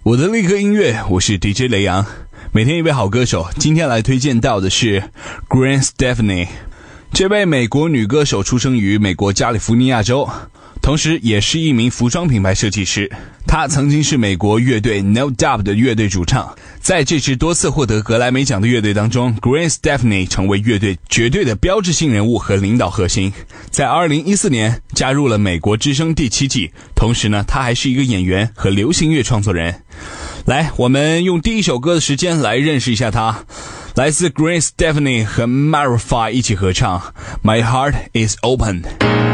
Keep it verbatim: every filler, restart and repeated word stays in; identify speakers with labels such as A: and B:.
A: 我的立刻音乐，我是 D J 雷阳，每天一位好歌手。今天来推荐到的是 Gwen Stefani。 这位美国女歌手出生于美国加利福尼亚州，同时也是一名服装品牌设计师。她曾经是美国乐队 No Doubt 的乐队主唱，在这支多次获得格莱美奖的乐队当中， Gwen Stefani 成为乐队绝对的标志性人物和领导核心。在二零一四年加入了美国之声第七季，同时呢，她还是一个演员和流行乐创作人。来，我们用第一首歌的时间来认识一下她。来自 Gwen Stefani 和 Maroon 五一起合唱 My Heart is Open。